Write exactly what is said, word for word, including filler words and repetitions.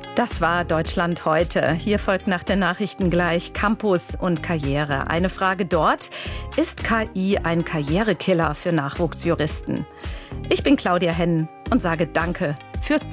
Das war Deutschland heute. Hier folgt nach den Nachrichten gleich Campus und Karriere. Eine Frage dort: Ist K I ein Karrierekiller für Nachwuchsjuristen? Ich bin Claudia Henn und sage Danke fürs